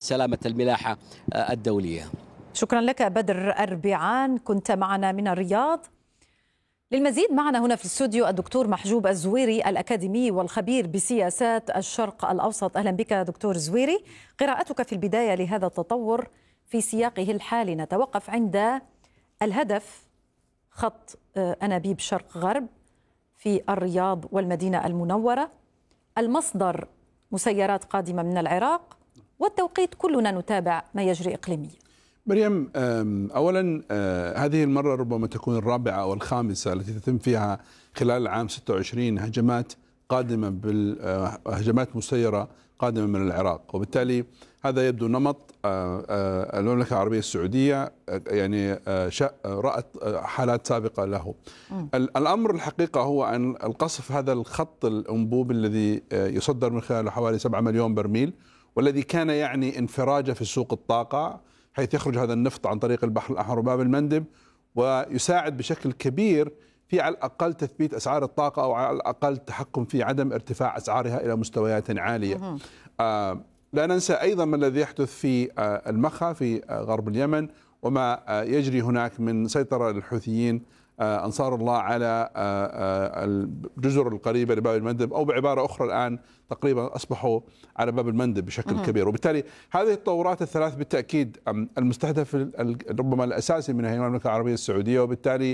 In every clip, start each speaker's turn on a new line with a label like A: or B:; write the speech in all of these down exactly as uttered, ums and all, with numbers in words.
A: سلامة الملاحة الدولية.
B: شكرا لك بدر أربعان، كنت معنا من الرياض. للمزيد معنا هنا في الاستوديو الدكتور محجوب الزويري الأكاديمي والخبير بسياسات الشرق الأوسط. أهلا بك دكتور زويري. قراءتك في البداية لهذا التطور في سياقه الحالي، نتوقف عند الهدف خط أنابيب شرق غرب في الرياض والمدينة المنورة، المصدر مسيرات قادمة من العراق، والتوقيت كلنا نتابع ما يجري إقليميا.
C: مريم، أولا هذه المرة ربما تكون الرابعة أو الخامسة التي تتم فيها خلال العام ستة وعشرين هجمات قادمة بالهجمات مسيرة قادمة من العراق، وبالتالي هذا يبدو نمط المملكة العربية السعودية يعني رأت حالات سابقة له. الأمر الحقيقة هو أن القصف هذا الخط الأنبوبي الذي يصدر من خلاله حوالي سبعة مليون برميل، والذي كان يعني انفراجة في سوق الطاقة، حيث يخرج هذا النفط عن طريق البحر الأحمر وباب المندب، ويساعد بشكل كبير في على الأقل تثبيت أسعار الطاقة، أو على الأقل التحكم في عدم ارتفاع أسعارها إلى مستويات عالية. آه لا ننسى أيضا ما الذي يحدث في آه المخا في آه غرب اليمن، وما آه يجري هناك من سيطرة الحوثيين آه أنصار الله على آه آه الجزر القريبة لباب المندب، أو بعبارة أخرى الآن تقريبا أصبحوا على باب المندب بشكل مم. كبير. وبالتالي هذه التطورات الثلاث بالتأكيد المستهدف ربما الأساسي منها هي المملكة العربية السعودية، وبالتالي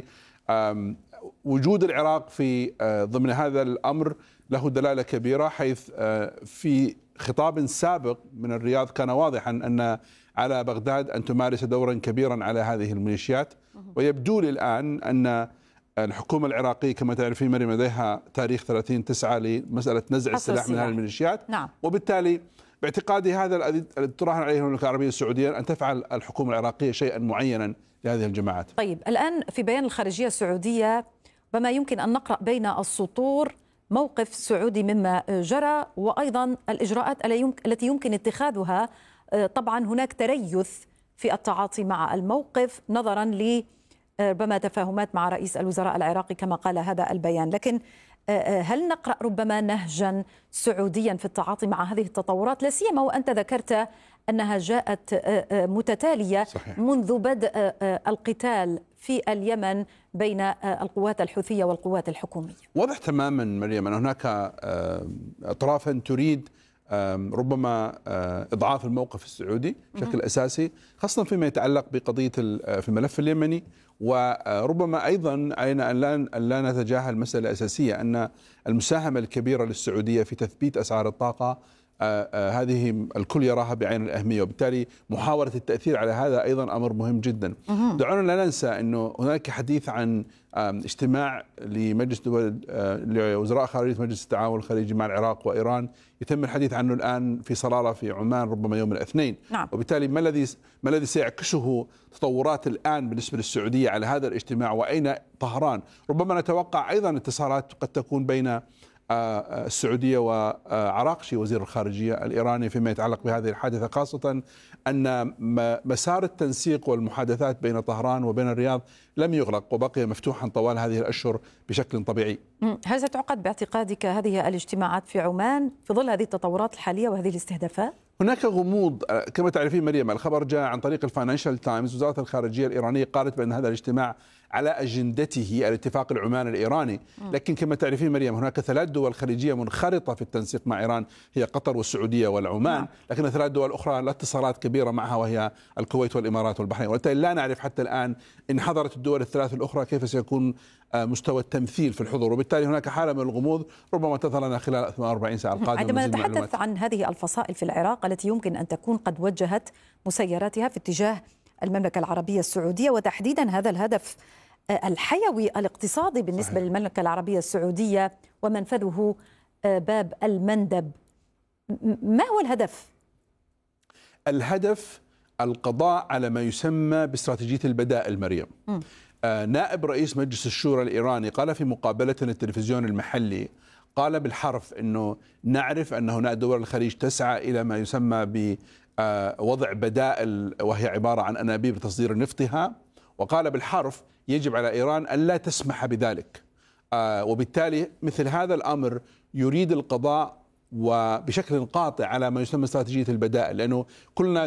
C: وجود العراق في ضمن هذا الأمر له دلالة كبيرة، حيث في خطاب سابق من الرياض كان واضحا أن على بغداد أن تمارس دورا كبيرا على هذه الميليشيات، ويبدو لي الآن أن الحكومة العراقية كما تعرفين مريم لديها تاريخ ثلاثين تسعة لمسألة نزع السلاح من هذه الميليشيات. نعم. وبالتالي باعتقادي هذا الذي تراهن عليه المملكة العربية السعودية أن تفعل الحكومة العراقية شيئا معينا لهذه الجماعات.
B: طيب، الآن في بيان الخارجية السعودية بما يمكن أن نقرأ بين السطور موقف سعودي مما جرى، وأيضا الإجراءات التي يمكن اتخاذها. طبعا هناك تريث في التعاطي مع الموقف نظرا ل ربما تفاهمات مع رئيس الوزراء العراقي كما قال هذا البيان، لكن هل نقرأ ربما نهجا سعوديا في التعاطي مع هذه التطورات، لا سيما وأنت ذكرت أنها جاءت متتالية؟ صحيح. منذ بدء القتال في اليمن بين القوات الحوثية والقوات الحكومية؟
C: واضح تماما مريم أن هناك أطرافا تريد ربما إضعاف الموقف السعودي بشكل أساسي، خاصة فيما يتعلق بقضية في الملف اليمني، وربما أيضا علينا أن لا نتجاهل مسألة أساسية، أن المساهمة الكبيرة للسعودية في تثبيت أسعار الطاقة آه آه هذه الكل يراها بعين الأهمية، وبالتالي محاولة التأثير على هذا أيضا أمر مهم جدا. دعونا لا ننسى أنه هناك حديث عن اجتماع لمجلس دول لوزراء خارجية مجلس التعاون الخليجي مع العراق وإيران، يتم الحديث عنه الآن في صلالة في عمان ربما يوم الاثنين. نعم. وبالتالي ما الذي ما الذي سيعكسه تطورات الآن بالنسبة للسعودية على هذا الاجتماع، وأين طهران؟ ربما نتوقع أيضا اتصالات قد تكون بين السعودية وعراقشي وزير الخارجية الإيراني فيما يتعلق بهذه الحادثة، خاصة أن مسار التنسيق والمحادثات بين طهران وبين الرياض لم يغلق وبقي مفتوحا طوال هذه الأشهر بشكل طبيعي.
B: هل ستعقد باعتقادك هذه الاجتماعات في عمان في ظل هذه التطورات الحالية وهذه الاستهدافات؟
C: هناك غموض كما تعرفين مريم. الخبر جاء عن طريق الفاينانشال تايمز، وزارة الخارجية الإيرانية قالت بأن هذا الاجتماع على أجندته الاتفاق العماني الإيراني، لكن كما تعرفين مريم هناك ثلاث دول خليجية منخرطة في التنسيق مع إيران، هي قطر والسعودية والعمان، لكن ثلاث دول أخرى لا اتصالات كبيرة معها وهي الكويت والإمارات والبحرين، وبالتالي لا نعرف حتى الآن إن حضرت الدول الثلاث الأخرى كيف سيكون مستوى التمثيل في الحضور، وبالتالي هناك حالة من الغموض ربما تظهر لنا خلال ثمانية وأربعين ساعة القادمة.
B: عندما نتحدث عن هذه الفصائل في العراق التي يمكن أن تكون قد وجهت مسيراتها في اتجاه المملكة العربية السعودية، وتحديدا هذا الهدف الحيوي الاقتصادي بالنسبة صحيح. للمملكة العربية السعودية ومنفذه باب المندب، ما هو الهدف؟
C: الهدف القضاء على ما يسمى باستراتيجية البدائل مريم. م. نائب رئيس مجلس الشورى الإيراني قال في مقابلة للتلفزيون المحلي، قال بالحرف أنه نعرف أن هناك دول الخليج تسعى إلى ما يسمى بوضع بدائل وهي عبارة عن أنابيب تصدير نفطها، وقال بالحرف يجب على إيران أن لا تسمح بذلك. وبالتالي مثل هذا الأمر يريد القضاء وبشكل قاطع على ما يسمى استراتيجية البدائل، لأنه كلنا